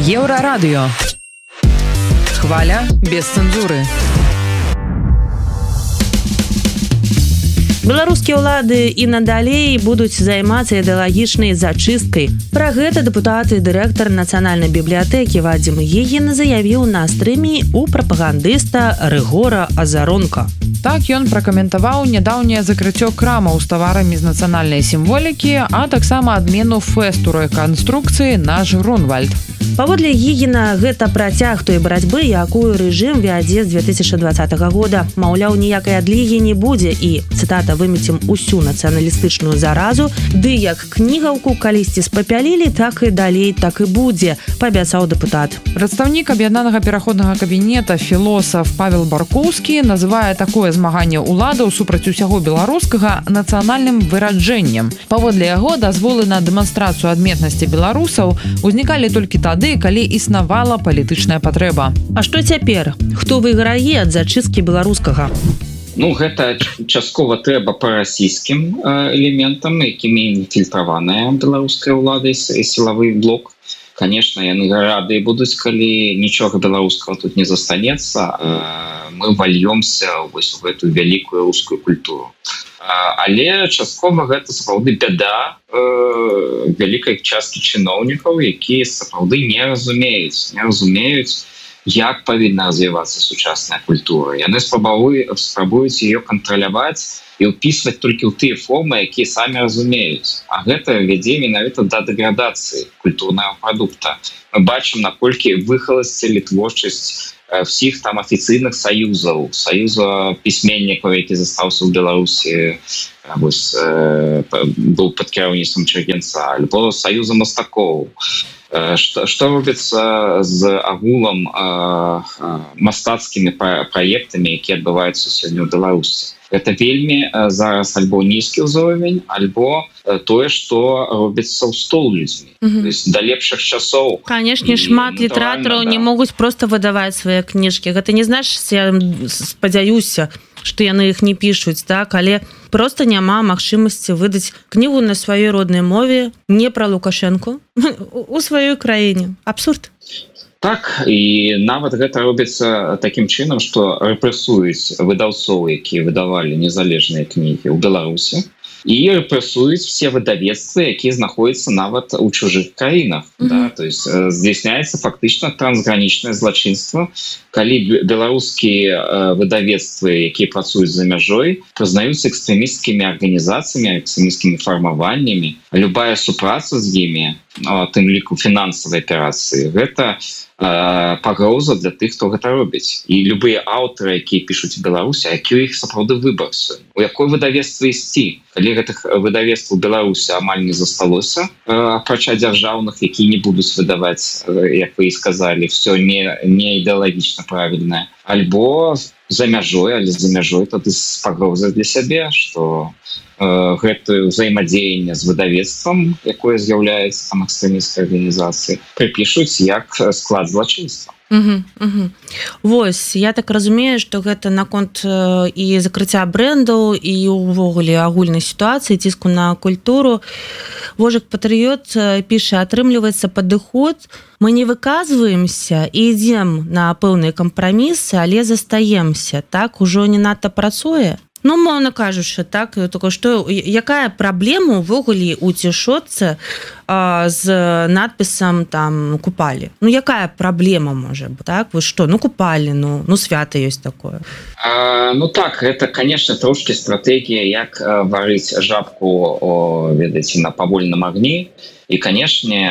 Еўрарадыё. Хваля без цэнзуры. Беларускія ўлады і надалей будуць займацца ідэалагічнай зачысткай. Пра гэта дэпутат і дырэктар Нацыянальнай бібліятэкі Вадзім Егін заявіў на стрыме у прапагандыста Рыгора Азаронка. Так ён пракаментаваў нядаўняе закрыццё крамаў з таварамі з нацыянальнай сімволікі, а таксама адмену фэсту рэканструкцыі «Наш Грунвальд». Паводле Егіна, гэта працяг той барацьбы, якую рэжым вядзе з 2020 года. Маўляў, ніякай адлігі не будзе і, цытата, вымецім усю нацыяналістычную заразу, ды як кнігаўку калісьці спапялілі, так і далей так і будзе, паабяцаў дэпутат. Прадстаўнік аб'яднанага пераходнага кабінета філосаф Павел Баркоўскі называе такое змаганне ўладаў супраць усяго беларускага нацыянальным выраджэннем. Паводле яго, дазволы на дэманстрацыю адметнасці беларусаў узнікалі толькі тады, калі існавала палітычная патрэба. А што цяпер? Хто выйграе ад зачысткі беларускага? Гэта часткова трэба па расійскім элементам, якімі інфільтраваная беларуская ўлада і сілавы блок. Конечно, яны рады будуць, калі нічога беларускага тут не застанецца, мы вальёмся вось у гэтую вялікую рускую культуру. Але часткова гэта сапраўды бяда вялікай часткі чыноўнікаў, якія сапраўды не разумеюць, як павінна развівацца сучасная культура. Яны спрабуюць ее кантраляваць і ўпісваць толькі ў тыя формы, якія самі разумеюць. А гэта вядзе менавіта да дэградацыі культурнага прадукта. Мы бачым, наколькі выхаласцілі творчасць всіх там афіцыйных саюзаў, саюза пісьменнікаў, які застаўся ў Беларусі, быў пад кіраўніцтвам Чэргенца, альбо саюза мастакоў. Што робіцца з агулам мастацкімі праектамі, якія адбываюцца сёння ў Беларусі? Гэта вельмі зараз альбо нізкі ўзровень, альбо тое, што робіцца ў стол людзьмі. Да лепшых часоў. Канешне, шмат літаратараў не могуць проста выдаваць свае кніжкі. Гэта не значыць, я спадзяюся, што яны іх не пішуць, так? Але проста няма магчымасці выдаць кнігу на сваёй роднай мове, не пра Лукашэнку, у сваёй краіне. Абсурд. Так, і нават гэта робіцца такім чынам, што рэпрэсуюць выдаўцоў, якія выдавалі незалежныя кнігі ў Беларусі, і рэпрэсуюць все выдавецтвы, якія знаходзяцца нават у чужых краінах. То есть здзяйсняецца фактычна трансгранічнае злачынства, калі беларускія выдавецтвы, якія працуюць за мяжой, прызнаюцца экстрэмісцкімі арганізацыямі, экстрэмісцкімі фармаваннямі. Любая супраца з імі, тым ліку фінансавай аперацыі, гэта пагроза для тых, хто гэта робіць. І любыя аўтары, якія пішуць у Беларусі, які ў іх сапраўды выбар сёння. У якое выдавецтва ісці? Калі гэтых выдавецтв у Беларусі амаль не засталося, апрача дзяржаўных, якія не будуць выдаваць, як вы і сказалі, все не ідэалагічна правільнае. Альбо за мяжой, але за мяжой тады з пагрозай для сябе, што гэтае ўзаемадзеянне з выдавецтвам, якое з'яўляецца там экстрэмісцкай арганізацыі, прыпішуць як склад злачынства. Вось, я так разумею, што гэта наконт і закрыцця брэндаў і ўвогуле агульнай сітуацыі, ціску на культуру. Вожык Патрыёт піша, атрымліваецца падыход, мы не выказваемся і ідзем на пэўныя кампрамісы, але застаемся, так, ужо не надта працуе. Мовна кажучы, так, што якая праблема ўвогуле ў цішотцы з надпісам там «Купалі»? Якая праблема можа быць, так? Вы што, купалі, свята ёсць такое. Так, гэта, конечно, трошкі стратэгія, як варыць жабку, ведаеце, на павольным агні. І, канешне,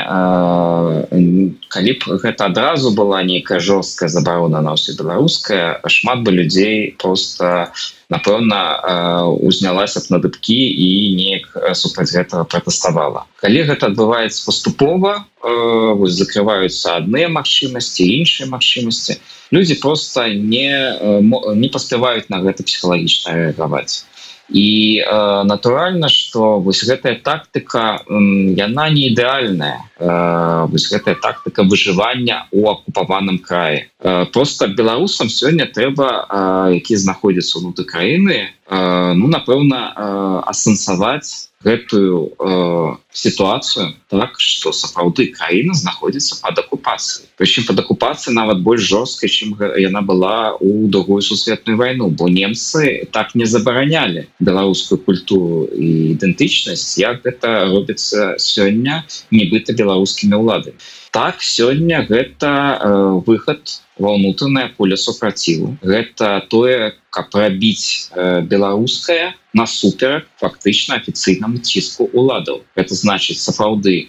калі б гэта адразу была нейкая жорсткая забарона на ўсё беларускае, шмат бы людзей проста, напэўна, узнялася б на дыбкі і неяк супраць гэтага пратэставала. Калі гэта адбываецца паступова, закрываюцца адныя магчымасці, іншыя магчымасці, людзі проста не паспяваюць на гэта псіхалагічна рэагаваць. І натуральна, што вось гэтая тактыка, яна не ідэальная. Вось гэтая тактыка выжывання ў акупаваным краі. Проста беларусам сёння трэба, які знаходзяцца ўнутры краіны, напэўна, асэнсаваць гэтую ситуацию так, что сапраўды краіна знаходзіцца под оккупацией. Причем под оккупацией нават больш жорсткай, чым яна была у Другую сусветную войну, бо немцы так не забаранялі беларускую культуру і ідэнтычнасць, як гэта робіцца сёння нібыта беларускімі ўладамі. Так, сёння гэта выхад ва ўнутранае поле супраціву. Гэта тое, каб рабіць беларускае насуперак фактычна афіцыйнаму ціску ўладаў. Гэта значыць сапраўды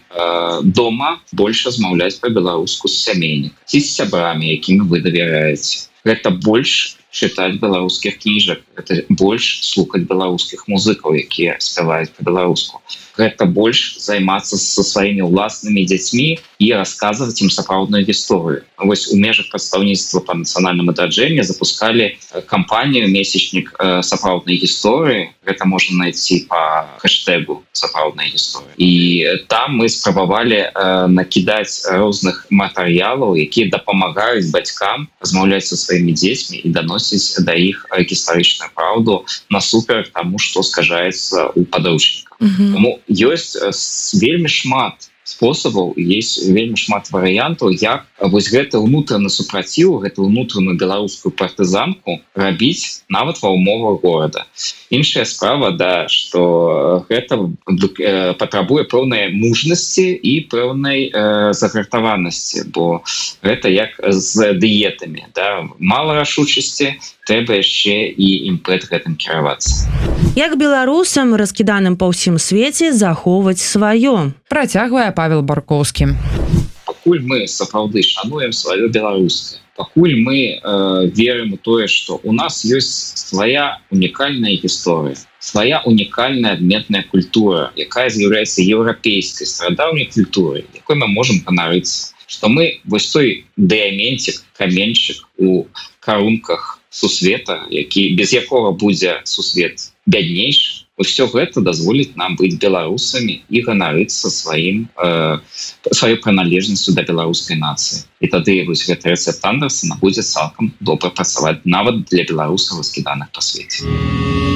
дома больш размаўляць па-беларуску з сямейнікам ці з сябрамі, якімі вы давяряеце. Гэта больш чытаць беларускіх кніжак, гэта больш слухаць беларускіх музыкаў, якія спяваюць па-беларуску. Гэта больш займацца са сваімі ўласнымі дзяцьмі і расказваць ім сапраўдную гісторыю. Вось у межах прадстаўніцтва па нацыянальнаму адраджэнні запускалі кампанію «Месячнік сапраўднай гісторыі». Гэта можна найти па хэштэгу «Сапраўдная гісторыя». І там мы спрабавалі накідаць розных матэрыялаў, якія дапамагаюць бацькам размаўляць са сваімі дзецьмі і даносіць да іх гістарычную праўду насуперак таму, што скажаецца ў падручніках. Тому ёсць вельмі шмат спосабаў, есть вельмі шмат варыянтаў, як вось гэты ўнутраны супраціў, гэту ўнутраную беларускую партызанку рабіць нават ва ўмовах горада. Іншая справа, да, што гэта патрабуе пэўнай мужнасці і пэўнай загартаванасці, бо гэта як з дыетамі, да? Мала рашучасці, трэба яшчэ і імпэт гэтым кіравацца. Як беларусам, раскіданым па ўсім свеце, захоўваць сваё? Працягвае Павел Баркоўскі. Пакуль мы сапраўды шануем сваё беларускае, пакуль мы верым у тое, што у нас ёсць свая унікальная гісторыя, свая унікальная адметная культура, якая з'яўляецца еўрапейскай старадаўняй культурай, якой мы можам ганарыцца, што мы вось той дыаментик, каменьчык у карунках сусвета, які без якога будзе сусвет бяднейшы. Усё гэта дазволіць нам быць беларусамі і ганарыцца сваёй прыналежнасцю да беларускай нацыі. І тады вось гэты рэцэпт Андерсена будзе цалкам добра працаваць нават для беларусаў, раскіданых па свеце.